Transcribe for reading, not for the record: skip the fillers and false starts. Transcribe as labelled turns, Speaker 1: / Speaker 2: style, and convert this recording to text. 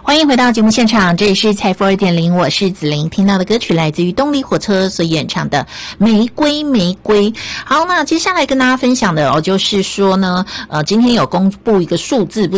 Speaker 1: 欢迎回到节目现场，这里是财富 2.0， 我是子琳。听到的歌曲来自于动力火车所演唱的玫瑰玫瑰。好，那接下来跟大家分享的就是说呢，今天有公布一个数字，